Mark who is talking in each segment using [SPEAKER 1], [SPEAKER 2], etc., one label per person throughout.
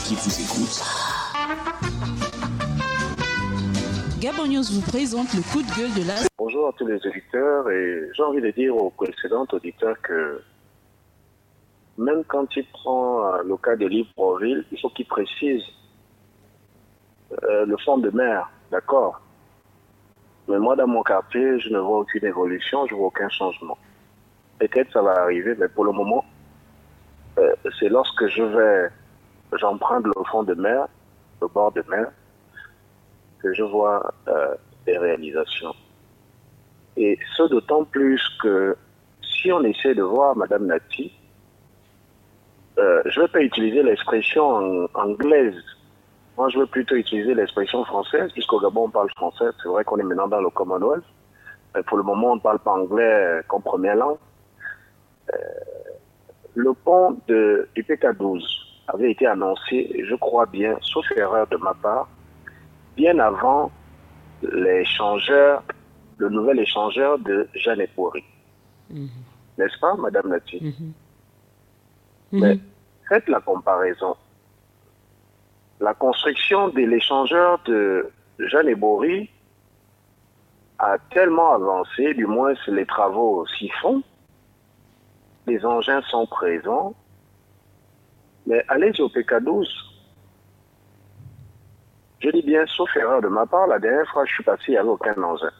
[SPEAKER 1] qui vous écoute.
[SPEAKER 2] Gabon News vous présente le coup de gueule de la...
[SPEAKER 3] Bonjour à tous les auditeurs et j'ai envie de dire aux précédents auditeurs que même quand il prend le cas de Libreville, il faut qu'il précise le fond de mer, d'accord? Mais moi, dans mon quartier, je ne vois aucune évolution, je ne vois aucun changement. Peut-être ça va arriver, mais pour le moment, c'est lorsque j'emprunte le fond de mer, le bord de mer, que je vois des réalisations. Et ce d'autant plus que si on essaie de voir Madame Nati, je ne vais pas utiliser l'expression anglaise. Moi, je veux plutôt utiliser l'expression française, puisqu'au Gabon, on parle français. C'est vrai qu'on est maintenant dans le Commonwealth. Mais pour le moment, on ne parle pas anglais comme première langue. Le pont du PK12 avait été annoncé, je crois bien, sauf erreur de ma part, bien avant le nouvel échangeur de Jeanne Epori. N'est-ce pas, Madame Nati? Mais faites la comparaison. La construction de l'échangeur de Jeanne Epori a tellement avancé, du moins les travaux s'y font, les engins sont présents, mais allez au PK12. Je dis bien, sauf erreur de ma part, la dernière fois que je suis passé, il n'y avait aucun engin.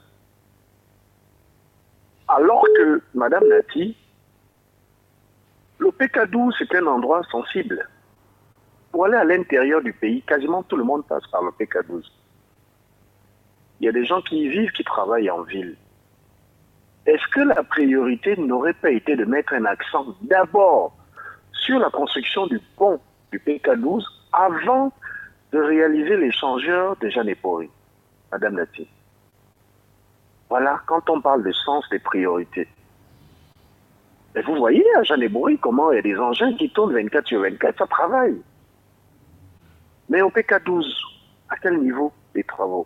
[SPEAKER 3] Alors que, Madame Nati, le PK12, c'est un endroit sensible. Pour aller à l'intérieur du pays, quasiment tout le monde passe par le PK12. Il y a des gens qui y vivent, qui travaillent en ville. Est-ce que la priorité n'aurait pas été de mettre un accent d'abord sur la construction du pont du PK12 avant de réaliser l'échangeur de Jeanne Epori, Madame Nati? Voilà, quand on parle de sens des priorités. Et vous voyez à Jeanne Epori comment il y a des engins qui tournent 24 sur 24, ça travaille. Mais au PK12, à quel niveau des travaux?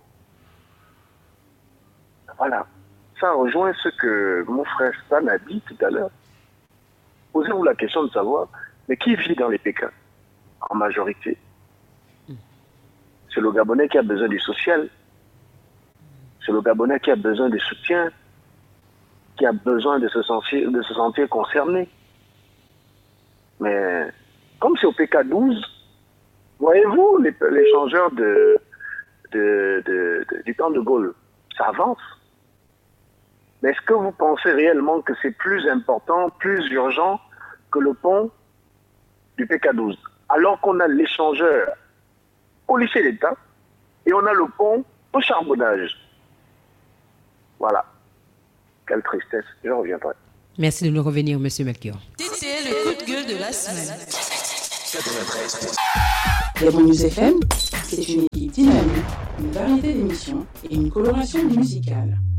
[SPEAKER 3] Voilà. Ça rejoint ce que mon frère Stan a dit tout à l'heure. Posez-vous la question de savoir, mais qui vit dans les PK en majorité? C'est le Gabonais qui a besoin du social. C'est le Gabonais qui a besoin de soutien, qui a besoin de se sentir concerné. Mais comme c'est au PK12, voyez-vous l'échangeur du temps de Gaulle, ça avance. Mais est-ce que vous pensez réellement que c'est plus important, plus urgent que le pont du PK12? Alors qu'on a l'échangeur au lycée d'État et on a le pont au charbonnage. Voilà. Quelle tristesse. Je reviendrai.
[SPEAKER 4] Merci de nous revenir, Monsieur Melchior.
[SPEAKER 2] C'était le coup de gueule de la semaine.
[SPEAKER 1] 93.
[SPEAKER 5] Gabon News FM, c'est une équipe dynamique, une variété d'émissions et une coloration musicale.